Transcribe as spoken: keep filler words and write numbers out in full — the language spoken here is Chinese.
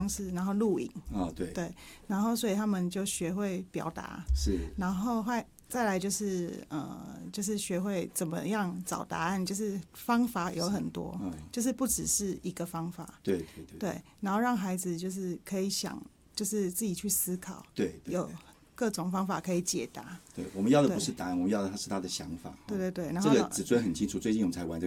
式，然后录影啊、哦，对对，然后所以他们就学会表达， 是， 然后还再来就是呃，就是学会怎么样找答案，就是方法有很多， 嗯， 就是不只是一个方法， 对对对对，然后让孩子就是可以想，就是自己去思考， 对对对， 有各种方法可以解答。 对，我们要的不是答案，我们要的是他的想法。 对对对，然后这个子尊很清楚，最近我们才玩这个。